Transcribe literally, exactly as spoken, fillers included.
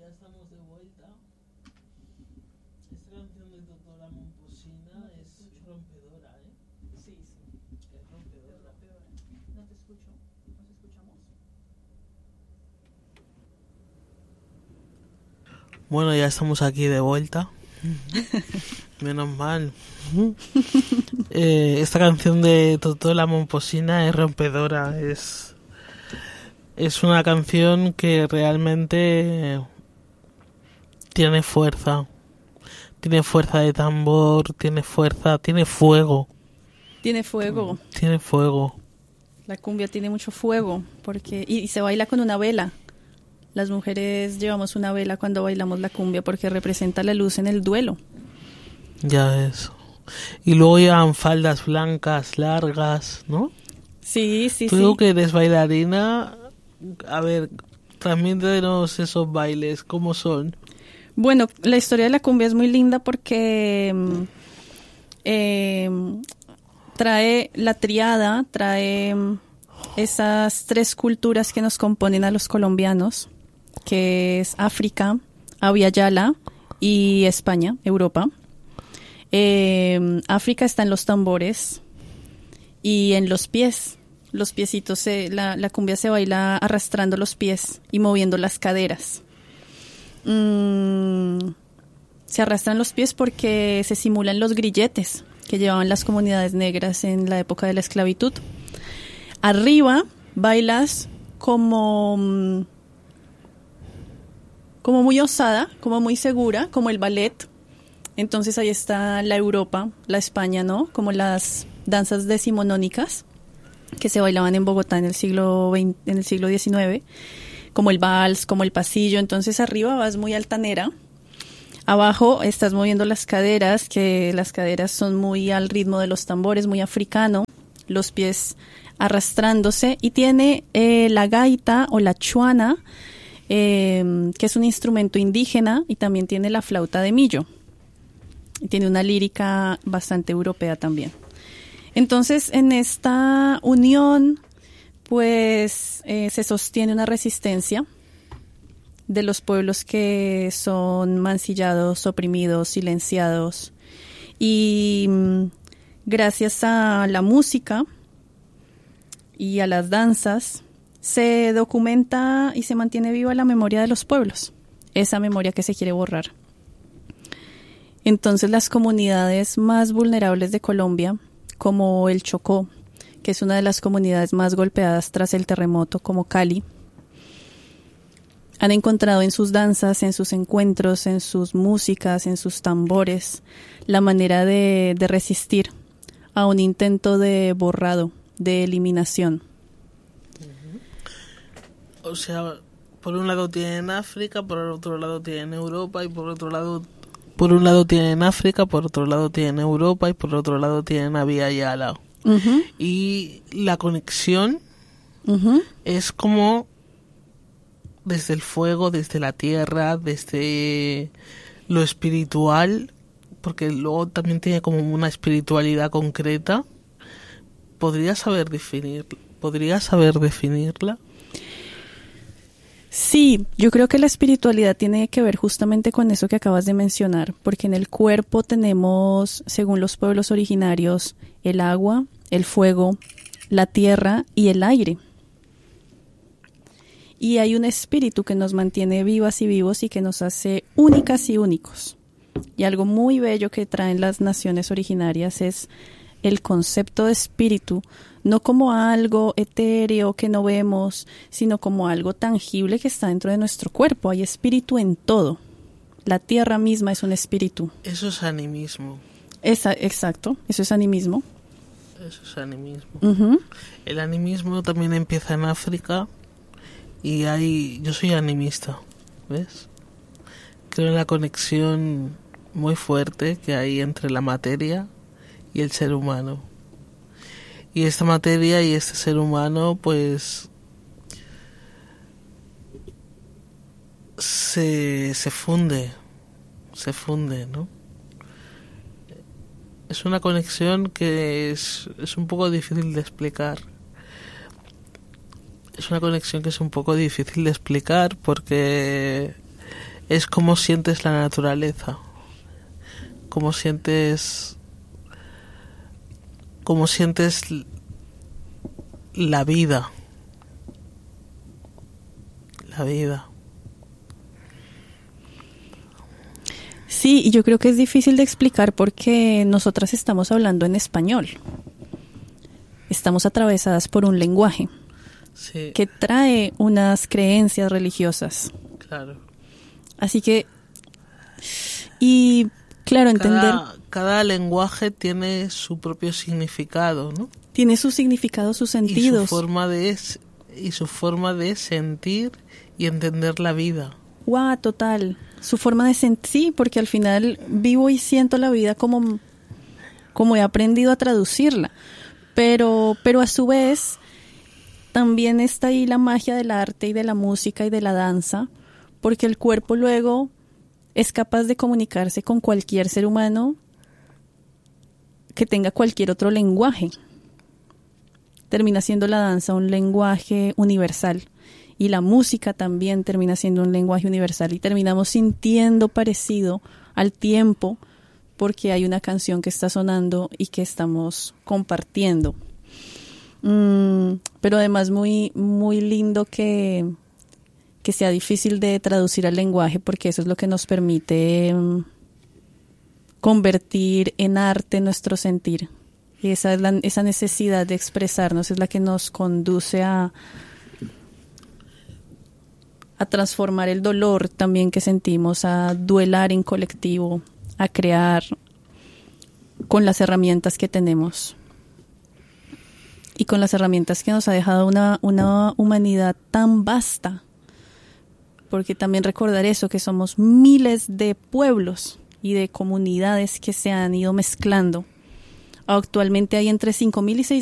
estamos de vuelta. Esta canción de Doctora Momposina es rompedora, ¿eh? Sí, sí. Es rompedora. Es rompedora. No te escucho. ¿Nos escuchamos? Bueno, ya estamos aquí de vuelta. Menos mal. eh, esta canción de Doctora Momposina es rompedora. Es, es una canción que realmente tiene fuerza. Tiene fuerza de tambor, tiene fuerza, tiene fuego. Tiene fuego. Tiene fuego. La cumbia tiene mucho fuego porque y, y se baila con una vela. Las mujeres llevamos una vela cuando bailamos la cumbia porque representa la luz en el duelo. Ya eso. Y luego llevan faldas blancas, largas, ¿no? Sí, sí, Tú sí. que eres bailarina, a ver, transmítenos esos bailes, ¿cómo son? Bueno, la historia de la cumbia es muy linda porque eh, trae la triada, trae esas tres culturas que nos componen a los colombianos, que es África, Abya Yala y España, Europa. Eh, África está en los tambores y en los pies. Los piecitos, se, la, la cumbia se baila arrastrando los pies y moviendo las caderas. Mm, se arrastran los pies porque se simulan los grilletes que llevaban las comunidades negras en la época de la esclavitud. Arriba bailas como, como muy osada, como muy segura, como el ballet. Entonces ahí está la Europa, la España, ¿no? Como las danzas decimonónicas que se bailaban en Bogotá en el siglo veinte, en el siglo diecinueve, como el vals, como el pasillo. Entonces arriba vas muy altanera, abajo estás moviendo las caderas, que las caderas son muy al ritmo de los tambores, muy africano, los pies arrastrándose, y tiene eh, la gaita o la chuana, eh, que es un instrumento indígena, y también tiene la flauta de millo. Y tiene una lírica bastante europea también. Entonces, en esta unión, pues, eh, se sostiene una resistencia de los pueblos que son mancillados, oprimidos, silenciados. Y mm, gracias a la música y a las danzas, se documenta y se mantiene viva la memoria de los pueblos, esa memoria que se quiere borrar. Entonces las comunidades más vulnerables de Colombia, como el Chocó, que es una de las comunidades más golpeadas tras el terremoto, como Cali, han encontrado en sus danzas, en sus encuentros, en sus músicas, en sus tambores, la manera de, de resistir a un intento de borrado, de eliminación. O sea, por un lado tienen África, por otro lado tienen Europa, y por otro lado, por un lado tienen África, por otro lado tienen Europa, y por otro lado tienen Abya Yala. Uh-huh. Y la conexión uh-huh. es como desde el fuego, desde la tierra, desde lo espiritual, porque luego también tiene como una espiritualidad concreta. ¿Podrías saber definir, podrías saber definirla? Sí, yo creo que la espiritualidad tiene que ver justamente con eso que acabas de mencionar, porque en el cuerpo tenemos, según los pueblos originarios, el agua, el fuego, la tierra y el aire. Y hay un espíritu que nos mantiene vivas y vivos y que nos hace únicas y únicos. Y algo muy bello que traen las naciones originarias es el concepto de espíritu, no como algo etéreo que no vemos, sino como algo tangible que está dentro de nuestro cuerpo. Hay espíritu en todo. La tierra misma es un espíritu. Eso es animismo. Esa, exacto, eso es animismo. Eso es animismo. Uh-huh. El animismo también empieza en África y hay, yo soy animista, ¿ves? Creo en la conexión muy fuerte que hay entre la materia y el ser humano. Y esta materia y este ser humano, pues, se, se funde, se funde, ¿no? Es una conexión que es, es un poco difícil de explicar. Es una conexión que es un poco difícil de explicar porque es cómo sientes la naturaleza, cómo sientes, cómo sientes la vida, la vida. Sí, y yo creo que es difícil de explicar porque nosotras estamos hablando en español. Estamos atravesadas por un lenguaje Sí. que trae unas creencias religiosas. Claro. Así que, y claro, entender... Cada, cada lenguaje tiene su propio significado, ¿no? Tiene su significado, sus sentidos. Y su forma de, y su forma de sentir y entender la vida. ¡Guau! Wow, total. Su forma de sentir, sí, porque al final vivo y siento la vida como, como he aprendido a traducirla. Pero, pero a su vez, también está ahí la magia del arte y de la música y de la danza, porque el cuerpo luego es capaz de comunicarse con cualquier ser humano que tenga cualquier otro lenguaje. Termina siendo la danza un lenguaje universal y la música también termina siendo un lenguaje universal y terminamos sintiendo parecido al tiempo porque hay una canción que está sonando y que estamos compartiendo. Mm, pero además muy, muy lindo que, que sea difícil de traducir al lenguaje porque eso es lo que nos permite mm, convertir en arte nuestro sentir. Y esa, es la, esa necesidad de expresarnos es la que nos conduce a, a transformar el dolor también que sentimos, a duelar en colectivo, a crear con las herramientas que tenemos y con las herramientas que nos ha dejado una, una humanidad tan vasta, porque también recordar eso, que somos miles de pueblos y de comunidades que se han ido mezclando. Actualmente hay entre cinco mil y seis